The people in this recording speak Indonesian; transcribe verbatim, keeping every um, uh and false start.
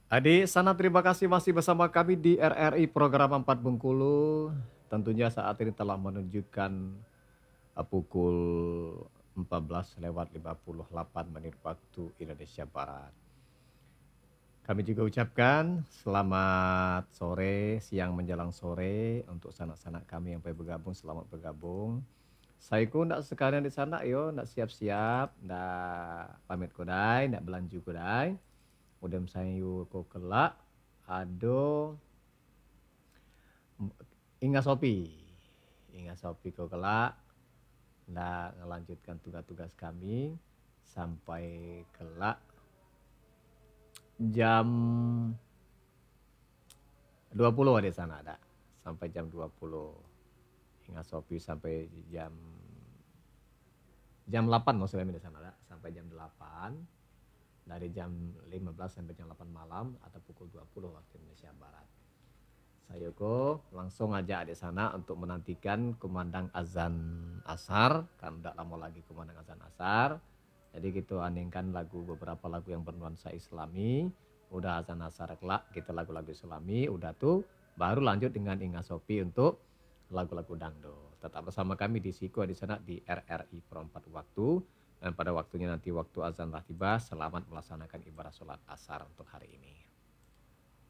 Adik sana terima kasih masih bersama kami di R R I Program empat Bengkulu. Tentunya saat ini telah menunjukkan uh, pukul empat belas lewat lima puluh delapan menit waktu Indonesia Barat. Kami juga ucapkan selamat sore, siang menjelang sore untuk sanak-sanak kami yang bergabung, selamat bergabung. Saya ku ndak sekalian di sana yo, ndak siap-siap, ndak pamit kodai, ndak belanju kodai. Udem sayu ko kelak ado Inga Sopi. Inga Sopi ko kelak ndak ngelanjutkan tugas-tugas kami sampai kelak jam dua puluh di sana ada. Sampai jam dua puluh. Inga Sopi sampai jam jam delapan maksudnya di sana ada. Sampai jam delapan. Dari jam lima belas sampai jam delapan malam atau pukul dua puluh waktu Indonesia Barat. Saya Yoko langsung aja di sana untuk menantikan kumandang azan asar, kan tidak lama lagi kumandang azan asar. Jadi kita aningkan lagu beberapa lagu yang bernuansa Islami. Udah azan asar kelak kita lagu-lagu Islami, udah tuh baru lanjut dengan Inga Sopi untuk lagu-lagu dangdut. Tetap bersama kami di Siko di sana di R R I Perempat Waktu. Dan pada waktunya nanti waktu azan lah tiba, selamat melaksanakan ibadah sholat asar untuk hari ini.